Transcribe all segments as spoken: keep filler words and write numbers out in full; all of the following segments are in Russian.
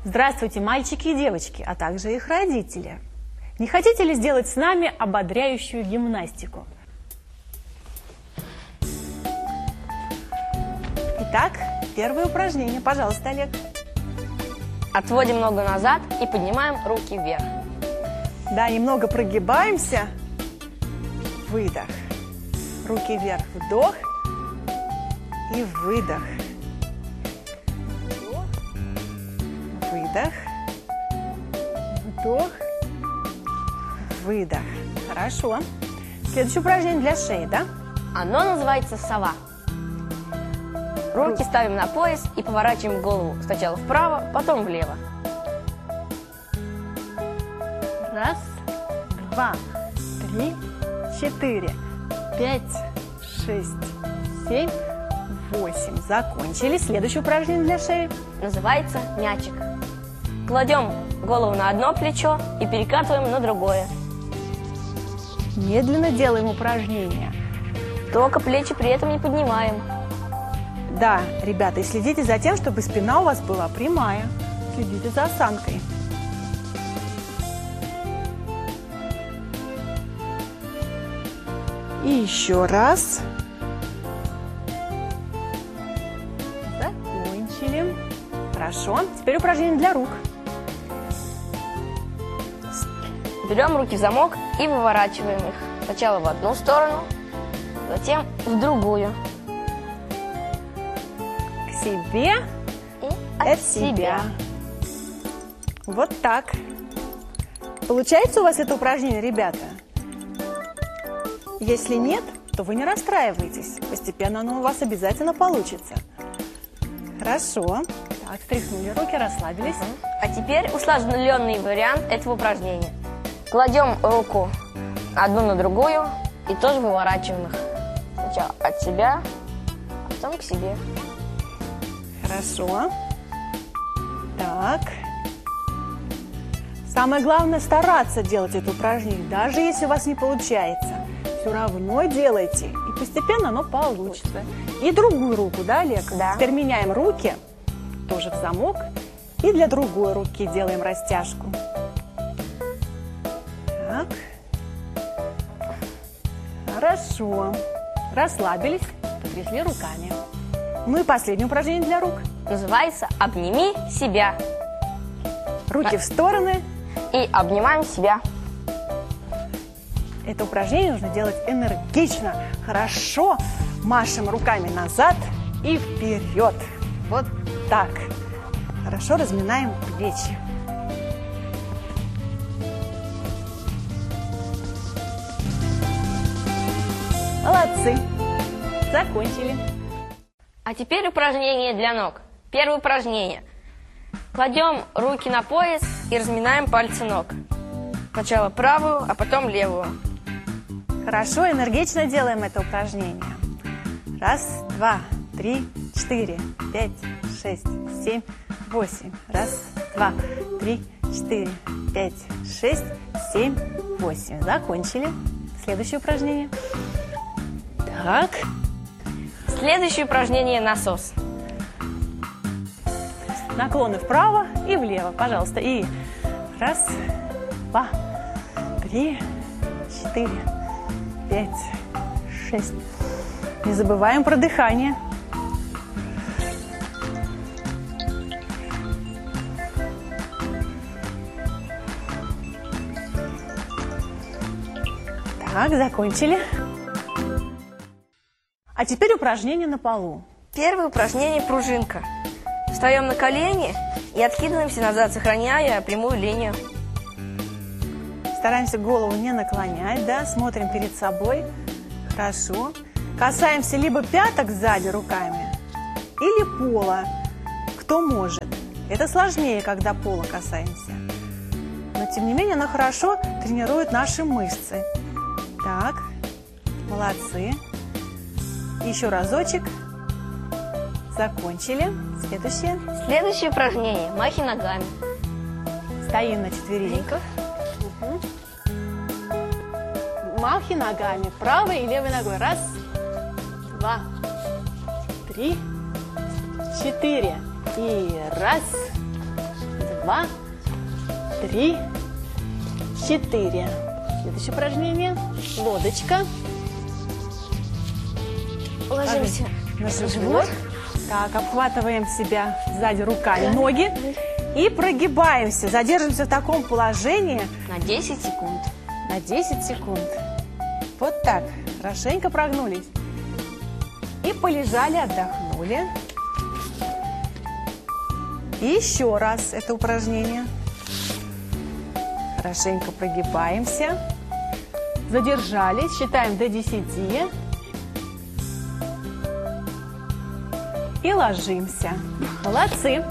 Здравствуйте, мальчики и девочки, а также их родители. Не хотите ли сделать с нами ободряющую гимнастику? Итак, первое упражнение. Пожалуйста, Олег. Отводим ногу назад и поднимаем руки вверх. Да, немного прогибаемся. Выдох. Руки вверх. Вдох. И выдох. Выдох. Вдох. Выдох. Хорошо. Следующее упражнение для шеи, да? Оно называется сова. Руки ставим на пояс и поворачиваем голову сначала вправо, потом влево. Раз, два, три, четыре, пять, шесть, семь, восемь. Закончили. Следующее упражнение для шеи. Называется мячик. Кладем голову на одно плечо и перекатываем на другое. Медленно делаем упражнение. Только плечи при этом не поднимаем. Да, ребята, и следите за тем, чтобы спина у вас была прямая. Следите за осанкой. И еще раз. Закончили. Хорошо. Теперь упражнение для рук. Берем руки в замок и выворачиваем их. Сначала в одну сторону, затем в другую. К себе И от, от себя. себя. Вот так. Получается у вас это упражнение, ребята? Если нет, то вы не расстраивайтесь. Постепенно оно у вас обязательно получится. Хорошо. Так, встряхнули руки, расслабились. А теперь усложненный вариант этого упражнения. Кладем руку одну на другую и тоже выворачиваем их. Сначала от себя, а потом к себе. Хорошо. Так. Самое главное стараться делать это упражнение, даже если у вас не получается. Все равно делайте, и постепенно оно получится. И другую руку, да, Олег? Да. Теперь меняем руки, тоже в замок, и для другой руки делаем растяжку. Так. Хорошо. Расслабились, потрясли руками. Ну и последнее упражнение для рук. Называется «Обними себя». Руки в стороны. И обнимаем себя. Это упражнение нужно делать энергично, хорошо. Машем руками назад и вперед. Вот так. Хорошо разминаем плечи. Молодцы. Закончили. А теперь упражнение для ног. Первое упражнение. Кладем руки на пояс и разминаем пальцы ног. Сначала правую, а потом левую. Хорошо, энергично делаем это упражнение. Раз, два, три, четыре, пять, шесть, семь, восемь. Раз, два, три, четыре, пять, шесть, семь, восемь. Закончили. Следующее упражнение. Так. Следующее упражнение – насос. Наклоны вправо и влево, пожалуйста. И раз, два, три, четыре, пять, шесть. Не забываем про дыхание. Так, закончили. А теперь упражнение на полу. Первое упражнение – пружинка. Встаем на колени и откидываемся назад, сохраняя прямую линию. Стараемся голову не наклонять, да, смотрим перед собой. Хорошо. Касаемся либо пяток сзади руками, или пола, кто может. Это сложнее, когда пола касаемся. Но, тем не менее, оно хорошо тренирует наши мышцы. Так, молодцы. Еще разочек. Закончили. Следующее. Следующее упражнение – махи ногами. Стоим на четвереньках. Угу. Махи ногами. Правой и левой ногой. Раз, два, три, четыре. И раз, два, три, четыре. Следующее упражнение. Лодочка. Ложимся на живот. Так, обхватываем себя сзади руками, ноги. И прогибаемся. Задержимся в таком положении. На десять секунд. На десять секунд. Вот так. Хорошенько прогнулись. И полежали, отдохнули. И еще раз это упражнение. Хорошенько прогибаемся. Задержались. Считаем до десяти. И ложимся. Молодцы.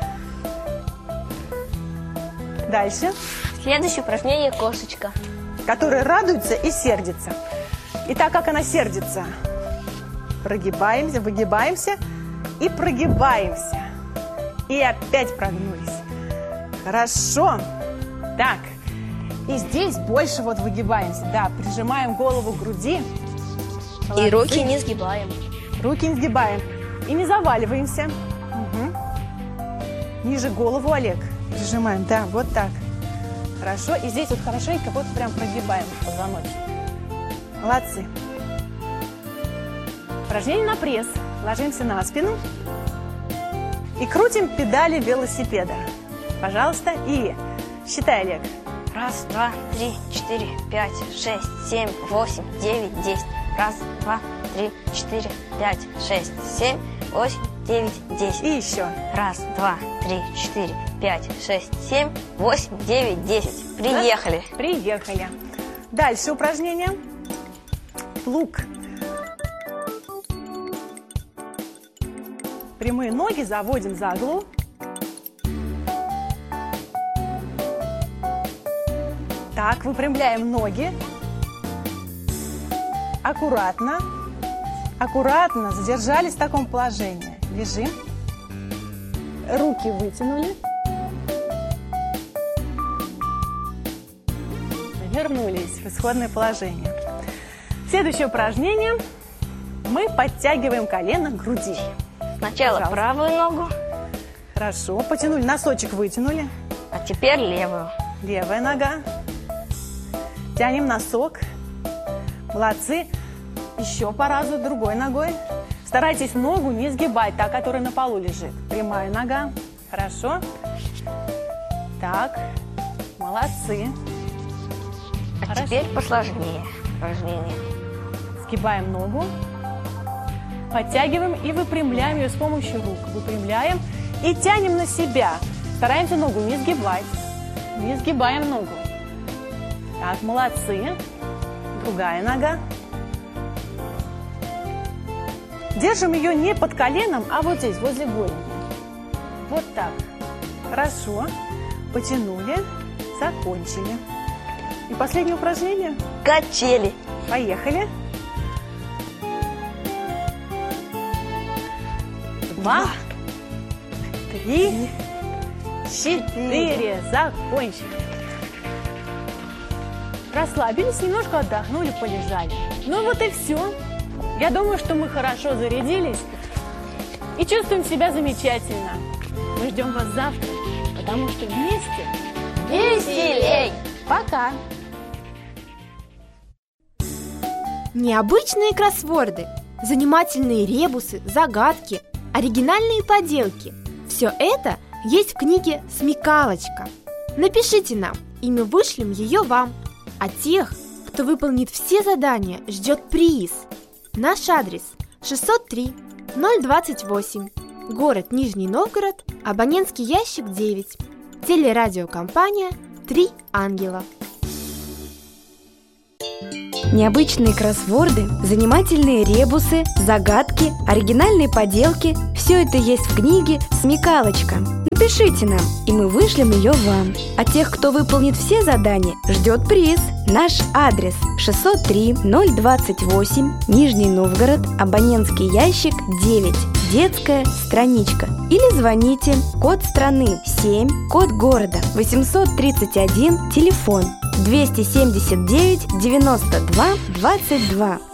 Дальше. Следующее упражнение кошечка. Которая радуется и сердится. И так как она сердится, прогибаемся, выгибаемся и прогибаемся. И опять прогнулись. Хорошо. Так. И здесь больше вот выгибаемся. Да, прижимаем голову к груди. Молодцы. И руки не сгибаем. Руки не сгибаем. И не заваливаемся. Угу. Ниже голову, Олег. Прижимаем, да, вот так. Хорошо. И здесь вот хорошенько вот прям прогибаем позвоночник. Молодцы. Упражнение на пресс. Ложимся на спину. И крутим педали велосипеда. Пожалуйста. И считай, Олег. Раз, два, три, четыре, пять, шесть, семь, восемь, девять, десять. Раз, два, три, четыре, пять, шесть, семь, восемь, девять, десять. И еще. Раз, два, три, четыре, пять, шесть, семь, восемь, девять, десять. Приехали. Да? Приехали. Дальше упражнение. Плуг. Прямые ноги заводим за голову. Так, выпрямляем ноги. Аккуратно. Аккуратно задержались в таком положении. Лежим. Руки вытянули. Вернулись в исходное положение. Следующее упражнение. Мы подтягиваем колено к груди. Сначала Пожалуйста. Правую ногу. Хорошо. Потянули, носочек вытянули. А теперь левую. Левая нога. Тянем носок. Молодцы. Еще по разу другой ногой. Старайтесь ногу не сгибать, та, которая на полу лежит. Прямая нога. Хорошо. Так. Молодцы. А Хорошо. Теперь посложнее упражнение. Сгибаем ногу. Подтягиваем и выпрямляем ее с помощью рук. Выпрямляем и тянем на себя. Стараемся ногу не сгибать. Не сгибаем ногу. Так, молодцы. Другая нога. Держим ее не под коленом, а вот здесь, возле голени. Вот так. Хорошо. Потянули. Закончили. И последнее упражнение. Качели. Поехали. Два, три, четыре. Закончили. Расслабились, немножко отдохнули, полежали. Ну вот и все. Я думаю, что мы хорошо зарядились и чувствуем себя замечательно. Мы ждем вас завтра, потому что вместе веселей. Пока. Необычные кроссворды, занимательные ребусы, загадки, оригинальные поделки – все это есть в книге «Смекалочка». Напишите нам, и мы вышлем ее вам. А тех, кто выполнит все задания, ждет приз. Наш адрес шестьсот три ноль двадцать восемь, город Нижний Новгород, абонентский ящик девять, телерадиокомпания «Три ангела». Необычные кроссворды, занимательные ребусы, загадки, оригинальные поделки – все это есть в книге «Смекалочка». Напишите нам, и мы вышлем ее вам. А тех, кто выполнит все задания, ждет приз. Наш адрес шестьсот три ноль двадцать восемь, Нижний Новгород, абонентский ящик девять, детская страничка. Или звоните, код страны семь, код города восемьсот тридцать один, телефон двести семьдесят девять девяносто два двадцать два.